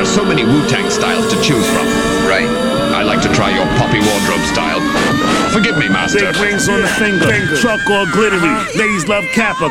There's so many Wu-Tang styles to choose from. Right. I like to try your Poppy Wardrobe style. Forgive me, master. Big rings on the finger, truck all glittery. Ladies love Kappa,